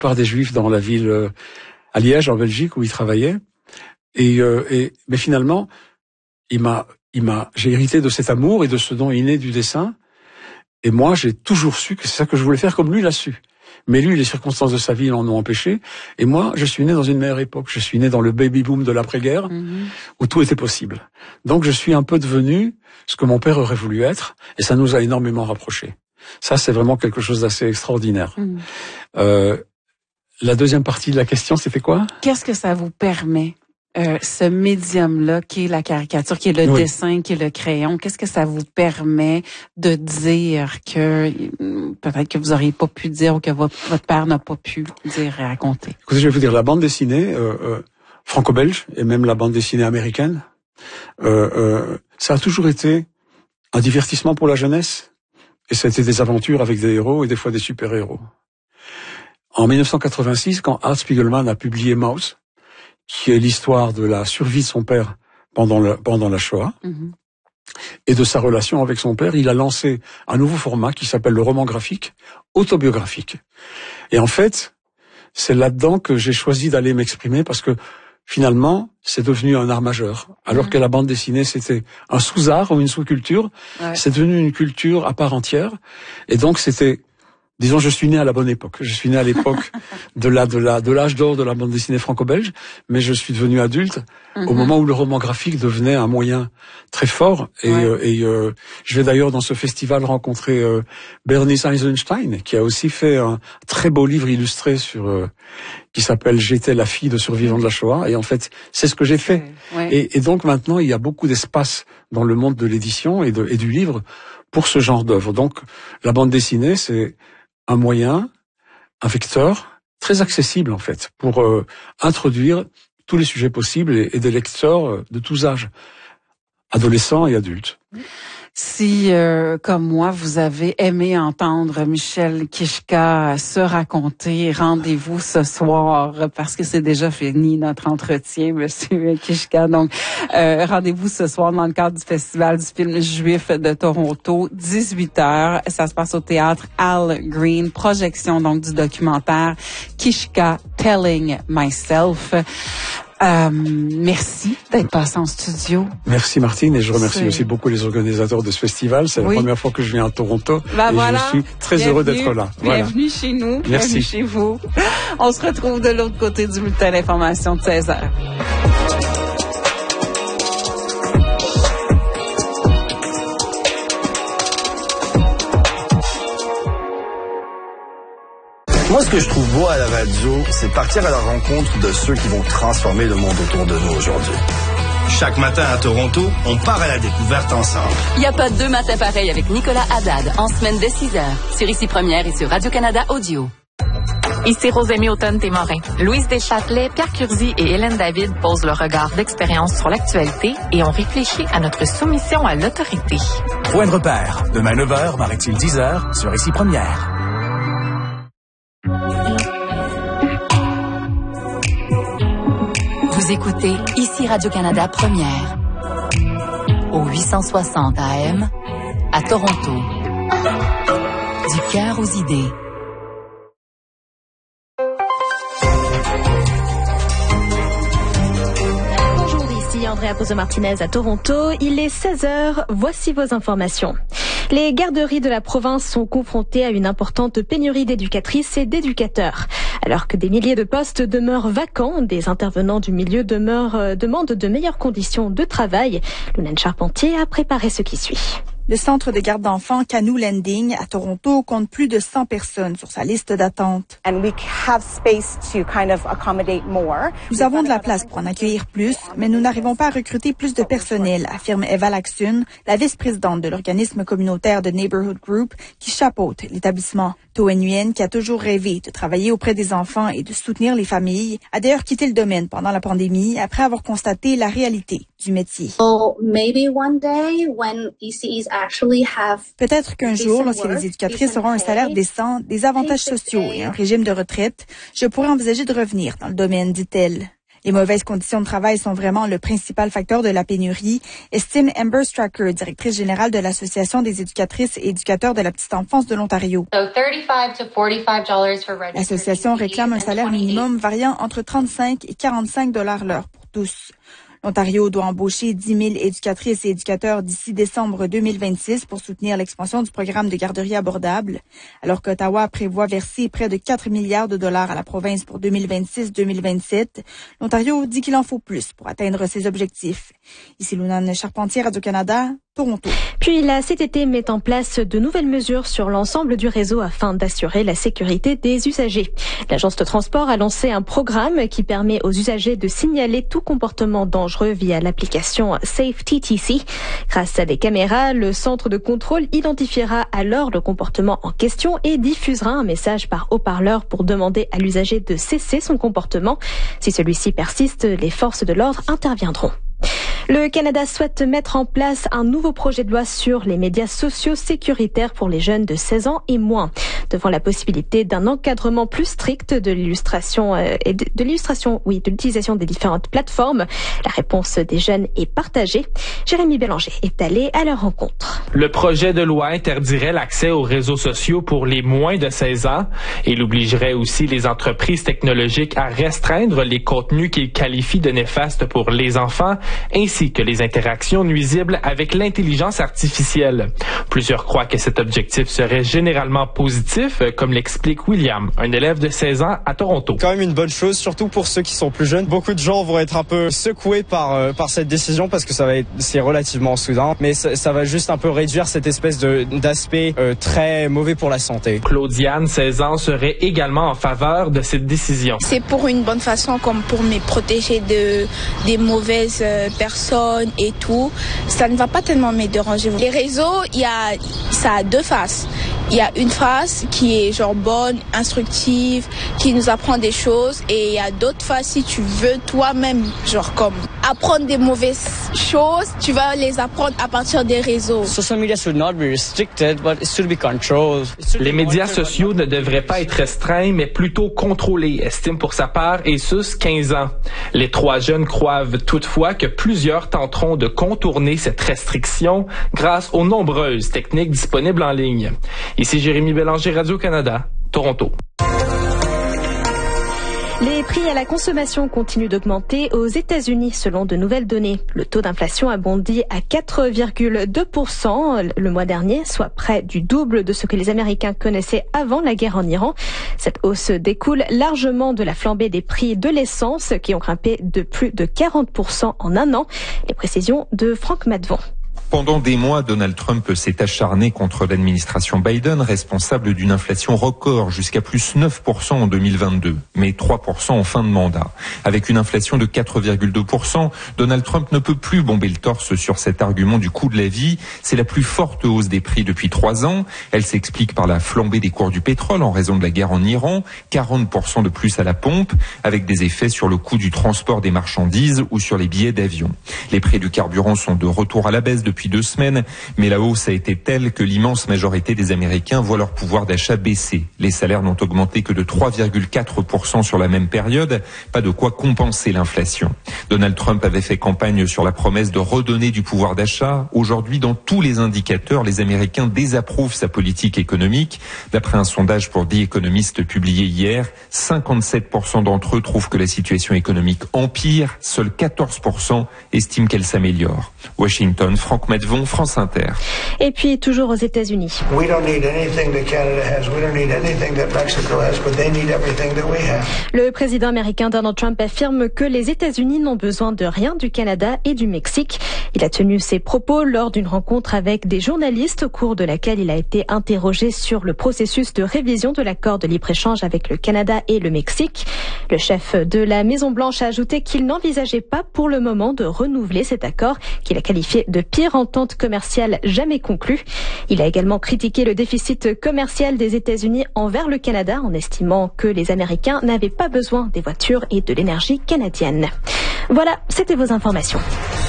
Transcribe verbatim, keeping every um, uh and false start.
par des Juifs dans la ville euh, à Liège, en Belgique, où il travaillait. Et, euh, et mais finalement, il m'a, il m'a, j'ai hérité de cet amour et de ce don inné du dessin. Et moi, j'ai toujours su que c'est ça que je voulais faire, comme lui l'a su. Mais lui, les circonstances de sa vie l'en ont empêché. Et moi, je suis né dans une meilleure époque. Je suis né dans le baby-boom de l'après-guerre, mmh. où tout était possible. Donc, je suis un peu devenu ce que mon père aurait voulu être. Et ça nous a énormément rapprochés. Ça, c'est vraiment quelque chose d'assez extraordinaire. Mmh. Euh, la deuxième partie de la question, c'était quoi? Qu'est-ce que ça vous permet, euh, ce médium-là, qui est la caricature, qui est le oui. dessin, qui est le crayon? Qu'est-ce que ça vous permet de dire que peut-être que vous n'auriez pas pu dire ou que votre, votre père n'a pas pu dire et raconter? Écoutez, je vais vous dire, la bande dessinée euh, euh, franco-belge et même la bande dessinée américaine, euh, euh, ça a toujours été un divertissement pour la jeunesse. Et ça a été des aventures avec des héros et des fois des super-héros. En dix-neuf cent quatre-vingt-six, quand Art Spiegelman a publié Maus, qui est l'histoire de la survie de son père pendant, le, pendant la Shoah, mm-hmm. et de sa relation avec son père, il a lancé un nouveau format qui s'appelle le roman graphique, autobiographique. Et en fait, c'est là-dedans que j'ai choisi d'aller m'exprimer parce que finalement, c'est devenu un art majeur. Alors mmh. que la bande dessinée, c'était un sous-art ou une sous-culture, ouais. c'est devenu une culture à part entière. Et donc, c'était, disons, je suis né à la bonne époque. Je suis né à l'époque de la, de la, de l'âge d'or de la bande dessinée franco-belge, mais je suis devenu adulte mmh. au moment où le roman graphique devenait un moyen très fort. Et, ouais. euh, et euh, je vais d'ailleurs dans ce festival rencontrer euh, Bernice Eisenstein, qui a aussi fait un très beau livre illustré sur euh, qui s'appelle « J'étais la fille de survivants de la Shoah ». Et en fait, c'est ce que j'ai fait. Ouais. Et, et donc maintenant, il y a beaucoup d'espace dans le monde de l'édition et, de, et du livre pour ce genre d'œuvre. Donc, la bande dessinée, c'est un moyen, un vecteur très accessible en fait, pour euh, introduire tous les sujets possibles et, et des lecteurs euh, de tous âges, adolescents et adultes. Si, euh, comme moi, vous avez aimé entendre Michel Kichka se raconter, rendez-vous ce soir, parce que c'est déjà fini notre entretien, Monsieur Kichka. Donc, euh, rendez-vous ce soir dans le cadre du Festival du film juif de Toronto, dix-huit heures. Ça se passe au théâtre Al Green. Projection, donc, du documentaire Kichka Telling Myself. Euh, merci d'être passé en studio. Merci Martine, et je remercie c'est... aussi beaucoup les organisateurs de ce festival. C'est oui. la première fois que je viens à Toronto ben et voilà. je suis très bienvenue, heureux d'être là. Voilà. Bienvenue chez nous, merci. Bienvenue chez vous. On se retrouve de l'autre côté du bulletin d'information de seize heures. Moi, ce que je trouve beau à la radio, c'est partir à la rencontre de ceux qui vont transformer le monde autour de nous aujourd'hui. Chaque matin à Toronto, on part à la découverte ensemble. Il n'y a pas deux matins pareils avec Nicolas Haddad, en semaine dès six heures, sur Ici Première et sur Radio-Canada Audio. Ici Rosémie Automne-Témorin. Louise Deschâtelet, Pierre Curzi et Hélène David posent leur regard d'expérience sur l'actualité et ont réfléchi à notre soumission à l'autorité. Point de repère. Demain neuf heures, paraît-il dix heures, sur Ici Première. Vous écoutez Ici Radio-Canada Première, au huit cent soixante A M, à Toronto. Du cœur aux idées. Bonjour, ici Andrea Pozo-Martinez à Toronto. Il est seize heures, voici vos informations. Les garderies de la province sont confrontées à une importante pénurie d'éducatrices et d'éducateurs. Alors que des milliers de postes demeurent vacants, des intervenants du milieu demeurent, euh, demandent de meilleures conditions de travail. Lounane Charpentier a préparé ce qui suit. Le centre de garde d'enfants Canoe Landing à Toronto compte plus de cent personnes sur sa liste d'attente. And we have space to kind of accommodate more. Nous avons de la place pour en accueillir plus, mais nous n'arrivons pas à recruter plus de personnel, affirme Eva Laxun, la vice-présidente de l'organisme communautaire de Neighborhood Group qui chapeaute l'établissement. To Nguyen, qui a toujours rêvé de travailler auprès des enfants et de soutenir les familles, a d'ailleurs quitté le domaine pendant la pandémie après avoir constaté la réalité du métier. Oh, maybe one day when E C Es actually have Peut-être qu'un jour, lorsque les éducatrices auront un salaire décent, des avantages sociaux et un régime de retraite, je pourrais envisager de revenir dans le domaine, dit-elle. Les mauvaises conditions de travail sont vraiment le principal facteur de la pénurie, estime Amber Stracker, directrice générale de l'Association des éducatrices et éducateurs de la petite enfance de l'Ontario. L'association réclame un salaire minimum variant entre trente-cinq et quarante-cinq dollars l'heure pour tous. L'Ontario doit embaucher dix mille éducatrices et éducateurs d'ici décembre deux mille vingt-six pour soutenir l'expansion du programme de garderie abordable, alors qu'Ottawa prévoit verser près de quatre milliards de dollars à la province pour deux mille vingt-six deux mille vingt-sept. L'Ontario dit qu'il en faut plus pour atteindre ses objectifs. Ici Lunane Charpentier, Radio-Canada, Toronto. Puis la C T T met en place de nouvelles mesures sur l'ensemble du réseau afin d'assurer la sécurité des usagers. L'agence de transport a lancé un programme qui permet aux usagers de signaler tout comportement dangereux via l'application SafeTTC. Grâce à des caméras, le centre de contrôle identifiera alors le comportement en question et diffusera un message par haut-parleur pour demander à l'usager de cesser son comportement. Si celui-ci persiste, les forces de l'ordre interviendront. Le Canada souhaite mettre en place un nouveau projet de loi sur les médias sociaux sécuritaires pour les jeunes de seize ans et moins. Devant la possibilité d'un encadrement plus strict de l'illustration euh, et de, de l'illustration, oui, de l'utilisation des différentes plateformes, la réponse des jeunes est partagée. Jérémy Bélanger est allé à leur rencontre. Le projet de loi interdirait l'accès aux réseaux sociaux pour les moins de seize ans. Il obligerait aussi les entreprises technologiques à restreindre les contenus qu'ils qualifient de néfastes pour les enfants, ainsi que les interactions nuisibles avec l'intelligence artificielle. Plusieurs croient que cet objectif serait généralement positif, comme l'explique William, un élève de seize ans à Toronto. Quand même une bonne chose, surtout pour ceux qui sont plus jeunes. Beaucoup de gens vont être un peu secoués par euh, par cette décision parce que ça va être c'est relativement soudain, mais ça, ça va juste un peu réduire cette espèce de d'aspect euh, très mauvais pour la santé. Claudiane, seize ans, serait également en faveur de cette décision. C'est pour une bonne façon, comme pour me protéger de des mauvaises euh, personnes et tout. Ça ne va pas tellement me déranger. Les réseaux, il y a ça a deux faces. Il y a une face qui est genre bonne, instructive, qui nous apprend des choses, et il y a d'autres faces si tu veux toi-même, genre comme apprendre des mauvaises choses, tu vas les apprendre à partir des réseaux. Social media should not be restricted, but it should be controlled. Les médias sociaux ne devraient pas être restreints, mais plutôt contrôlés, estime pour sa part Asus, quinze ans. Les trois jeunes croient toutefois que plusieurs tenteront de contourner cette restriction grâce aux nombreuses techniques disponibles en ligne. Ici Jérémy Bélanger, Radio-Canada, Toronto. Les prix à la consommation continuent d'augmenter aux États-Unis selon de nouvelles données. Le taux d'inflation a bondi à quatre virgule deux pour cent le mois dernier, soit près du double de ce que les Américains connaissaient avant la guerre en Iran. Cette hausse découle largement de la flambée des prix de l'essence qui ont grimpé de plus de quarante pour cent en un an. Les précisions de Franck Matvon. Pendant des mois, Donald Trump s'est acharné contre l'administration Biden, responsable d'une inflation record jusqu'à plus neuf pour cent en deux mille vingt-deux, mais trois pour cent en fin de mandat. Avec une inflation de quatre virgule deux pour cent, Donald Trump ne peut plus bomber le torse sur cet argument du coût de la vie. C'est la plus forte hausse des prix depuis trois ans. Elle s'explique par la flambée des cours du pétrole en raison de la guerre en Iran, quarante pour cent de plus à la pompe, avec des effets sur le coût du transport des marchandises ou sur les billets d'avion. Les prix du carburant sont de retour à la baisse depuis deux semaines, mais la hausse a été telle que l'immense majorité des Américains voient leur pouvoir d'achat baisser. Les salaires n'ont augmenté que de trois virgule quatre pour cent sur la même période, pas de quoi compenser l'inflation. Donald Trump avait fait campagne sur la promesse de redonner du pouvoir d'achat. Aujourd'hui, dans tous les indicateurs, les Américains désapprouvent sa politique économique. D'après un sondage pour The Economist publié hier, cinquante-sept pour cent d'entre eux trouvent que la situation économique empire, seuls quatorze pour cent estiment qu'elle s'améliore. Washington, Franck Matvon, France Inter. Et puis, toujours aux États-Unis. Le président américain Donald Trump affirme que les États-Unis n'ont besoin de rien du Canada et du Mexique. Il a tenu ses propos lors d'une rencontre avec des journalistes au cours de laquelle il a été interrogé sur le processus de révision de l'accord de libre-échange avec le Canada et le Mexique. Le chef de la Maison-Blanche a ajouté qu'il n'envisageait pas pour le moment de renouveler cet accord, qu'il a qualifié de pire entente commerciale jamais conclue. Il a également critiqué le déficit commercial des États-Unis envers le Canada en estimant que les Américains n'avaient pas besoin des voitures et de l'énergie canadienne. Voilà, c'était vos informations.